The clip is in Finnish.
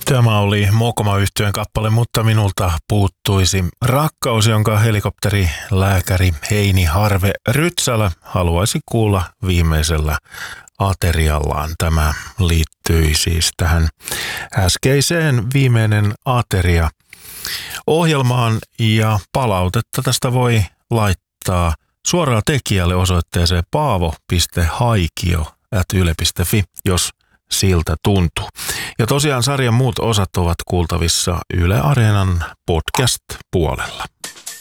Tämä oli Mokoma-yhtyeen kappale, mutta minulta puuttuisi rakkaus, jonka helikopterilääkäri Heini Harve Rytsälä haluaisi kuulla viimeisellä ateriallaan. Tämä liittyi siis tähän äskeiseen viimeinen ateria ohjelmaan ja palautetta tästä voi laittaa suoraan tekijälle osoitteeseen paavo.haikio@yle.fi, jos siltä tuntuu. Ja tosiaan sarjan muut osat ovat kuultavissa Yle Areenan podcast-puolella.